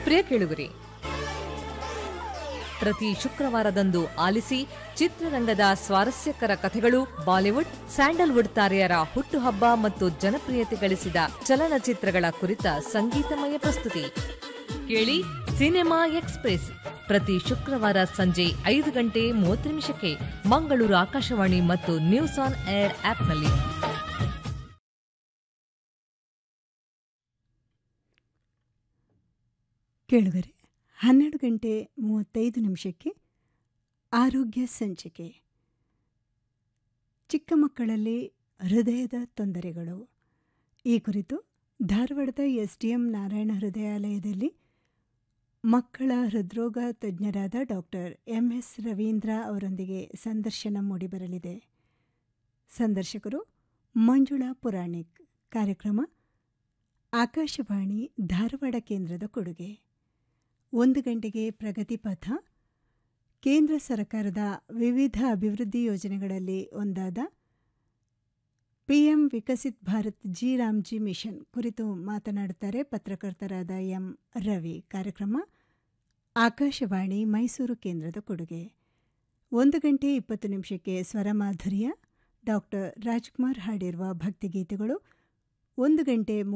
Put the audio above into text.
ಪ್ರಿಯ ಕೇಳುಗರೆ, ಪ್ರತಿ ಶುಕ್ರವಾರದಂದು ಆಲಿಸಿ ಚಿತ್ರರಂಗದ ಸ್ವಾರಸ್ಯಕರ ಕಥೆಗಳು, ಬಾಲಿವುಡ್, ಸ್ಯಾಂಡಲ್ವುಡ್ ತಾರೆಯರ ಹುಟ್ಟುಹಬ್ಬ ಮತ್ತು ಜನಪ್ರಿಯತೆ ಗಳಿಸಿದ ಚಲನಚಿತ್ರಗಳ ಕುರಿತ ಸಂಗೀತಮಯ ಪ್ರಸ್ತುತಿ. ಕೇಳಿ ಸಿನಿಮಾ ಎಕ್ಸ್‌ಪ್ರೆಸ್ ಪ್ರತಿ ಶುಕ್ರವಾರ ಸಂಜೆ 5:30 ಮಂಗಳೂರು ಆಕಾಶವಾಣಿ ಮತ್ತು ನ್ಯೂಸ್ ಆನ್ ಏರ್ ಆಪ್ನಲ್ಲಿ. ಕೇಳುಗರೆ, 12:35 ಆರೋಗ್ಯ ಸಂಚಿಕೆ. ಚಿಕ್ಕ ಮಕ್ಕಳಲ್ಲಿ ಹೃದಯದ ತೊಂದರೆಗಳು ಈ ಕುರಿತು ಧಾರವಾಡದ ಎಸ್ಡಿಎಂ ನಾರಾಯಣ ಹೃದಯಾಲಯದಲ್ಲಿ ಮಕ್ಕಳ ಹೃದ್ರೋಗ ತಜ್ಞರಾದ ಡಾಕ್ಟರ್ ಎಂಎಸ್ ರವೀಂದ್ರ ಅವರೊಂದಿಗೆ ಸಂದರ್ಶನ ಮೂಡಿಬರಲಿದೆ. ಸಂದರ್ಶಕರು ಮಂಜುಳಾ ಪುರಾಣಿಕ್. ಕಾರ್ಯಕ್ರಮ ಆಕಾಶವಾಣಿ ಧಾರವಾಡ ಕೇಂದ್ರದ ಕೊಡುಗೆ. 1 ಗಂಟೆಗೆ ಪ್ರಗತಿಪಥ, ಕೇಂದ್ರ ಸರ್ಕಾರದ ವಿವಿಧ ಅಭಿವೃದ್ಧಿ ಯೋಜನೆಗಳಲ್ಲಿ ಒಂದಾದ PM Viksit Bharat G Ramji mission ಕುರಿತು ಮಾತನಾಡುತ್ತಾರೆ ಪತ್ರಕರ್ತರಾದ ಎಂ ರವಿ. ಕಾರ್ಯಕ್ರಮ ಆಕಾಶವಾಣಿ ಮೈಸೂರು ಕೇಂದ್ರದ ಕೊಡುಗೆ. 1:20 ಸ್ವರಮಾಧುರ್ಯ, ಡಾಕ್ಟರ್ ರಾಜ್ಕುಮಾರ್ ಹಾಡಿರುವ ಭಕ್ತಿಗೀತೆಗಳು. 1:30